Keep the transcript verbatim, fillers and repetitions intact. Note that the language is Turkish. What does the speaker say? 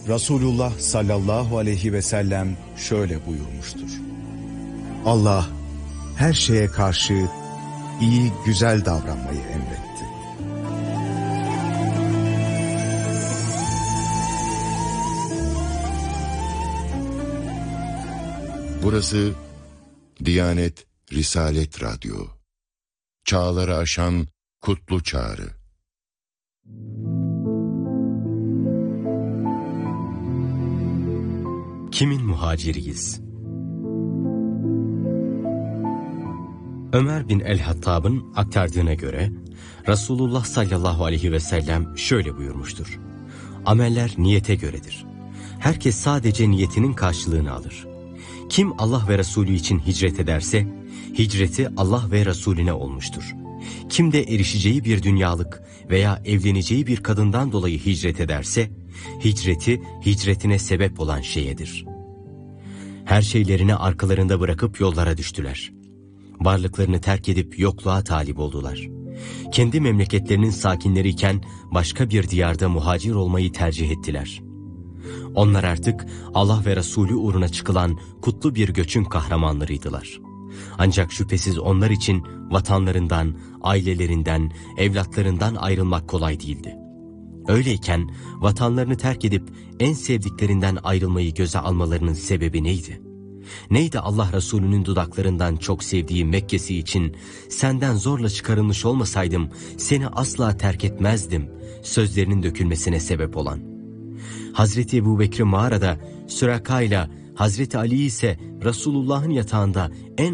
Resulullah sallallahu aleyhi ve sellem şöyle buyurmuştur. Allah her şeye karşı iyi, güzel davranmayı emretti. Burası Diyanet Risalet Radyo. Çağları aşan kutlu çağrı. Kimin muhaciriyiz? Ömer bin el-Hattab'ın aktardığına göre Resulullah sallallahu aleyhi ve sellem şöyle buyurmuştur. Ameller niyete göredir. Herkes sadece niyetinin karşılığını alır. Kim Allah ve Resulü için hicret ederse, hicreti Allah ve Resulüne olmuştur. Kim de erişeceği bir dünyalık veya evleneceği bir kadından dolayı hicret ederse, hicreti hicretine sebep olan şeyedir. Her şeylerini arkalarında bırakıp yollara düştüler. Varlıklarını terk edip yokluğa talip oldular. Kendi memleketlerinin sakinleriyken başka bir diyarda muhacir olmayı tercih ettiler. Onlar artık Allah ve Resulü uğruna çıkılan kutlu bir göçün kahramanlarıydılar. Ancak şüphesiz onlar için vatanlarından, ailelerinden, evlatlarından ayrılmak kolay değildi. Öyleyken vatanlarını terk edip en sevdiklerinden ayrılmayı göze almalarının sebebi neydi? Neydi Allah Resulü'nün dudaklarından çok sevdiği Mekke'si için senden zorla çıkarılmış olmasaydım seni asla terk etmezdim sözlerinin dökülmesine sebep olan? Hazreti Ebubekir mağarada Süraka ile Hazreti Ali ise Resulullah'ın yatağında en